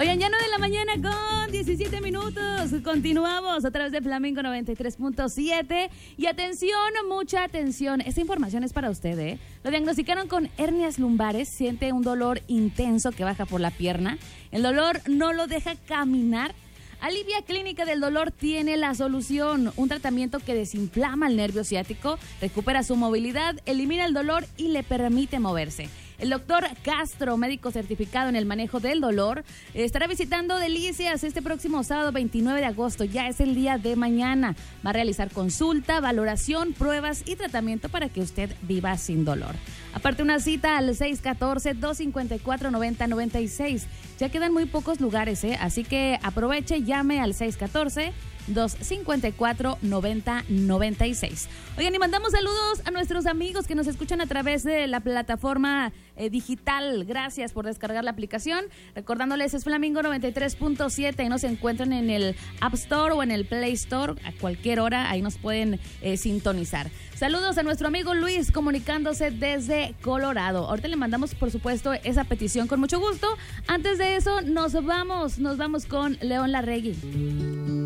Oigan, ya 9 de la mañana con 17 minutos. Continuamos a través de Flamingo 93.7. Y atención, mucha atención. Esta información es para usted, ¿eh? Lo diagnosticaron con hernias lumbares. Siente un dolor intenso que baja por la pierna. El dolor no lo deja caminar. Alivia Clínica del Dolor tiene la solución, un tratamiento que desinflama el nervio ciático, recupera su movilidad, elimina el dolor y le permite moverse. El doctor Castro, médico certificado en el manejo del dolor, estará visitando Delicias este próximo sábado 29 de agosto, ya es el día de mañana. Va a realizar consulta, valoración, pruebas y tratamiento para que usted viva sin dolor. Aparte, una cita al 614-254-9096. Ya quedan muy pocos lugares, así que aproveche, llame al 614-254-9096. Oigan, y mandamos saludos a nuestros amigos que nos escuchan a través de la plataforma digital. Gracias por descargar la aplicación. Recordándoles, es Flamingo 93.7 y nos encuentran en el App Store o en el Play Store a cualquier hora. Ahí nos pueden sintonizar. Saludos a nuestro amigo Luis, comunicándose desde Colorado. Ahorita le mandamos, por supuesto, esa petición con mucho gusto. Antes de eso, nos vamos con León Larregui.